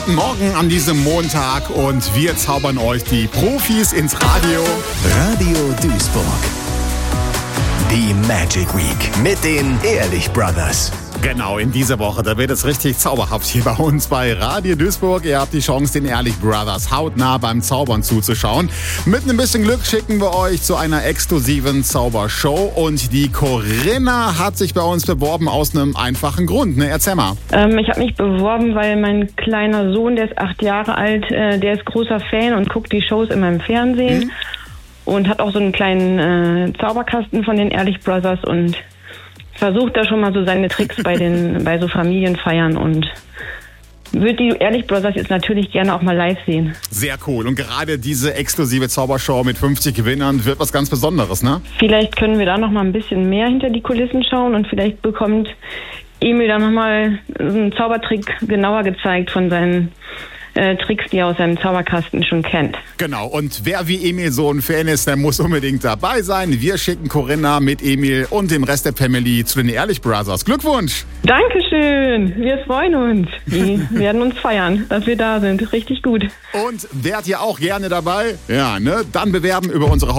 Guten Morgen an diesem Montag und wir zaubern euch die Profis ins Radio. Radio Duisburg. Die Magic Week mit den Ehrlich Brothers. Genau, in dieser Woche, da wird es richtig zauberhaft hier bei uns bei Radio Duisburg. Ihr habt die Chance, den Ehrlich Brothers hautnah beim Zaubern zuzuschauen. Mit ein bisschen Glück schicken wir euch zu einer exklusiven Zaubershow. Und die Corinna hat sich bei uns beworben aus einem einfachen Grund, ne? Erzähl mal. Ich habe mich beworben, weil mein kleiner Sohn, der ist 8 Jahre alt, der ist großer Fan und guckt die Shows immer im Fernsehen. Und hat auch so einen kleinen Zauberkasten von den Ehrlich Brothers und versucht da schon mal so seine Tricks bei so Familienfeiern und würde die Ehrlich Brothers jetzt natürlich gerne auch mal live sehen. Sehr cool. Und gerade diese exklusive Zaubershow mit 50 Gewinnern wird was ganz Besonderes, ne? Vielleicht können wir da noch mal ein bisschen mehr hinter die Kulissen schauen und vielleicht bekommt Emil da noch mal einen Zaubertrick genauer gezeigt von seinen Tricks, die er aus seinem Zauberkasten schon kennt. Genau, und wer wie Emil so ein Fan ist, der muss unbedingt dabei sein. Wir schicken Corinna mit Emil und dem Rest der Family zu den Ehrlich Brothers. Glückwunsch! Dankeschön, wir freuen uns. Wir werden uns feiern, dass wir da sind. Richtig gut. Und wärt ihr auch gerne dabei? Ja, ne? Dann bewerben über unsere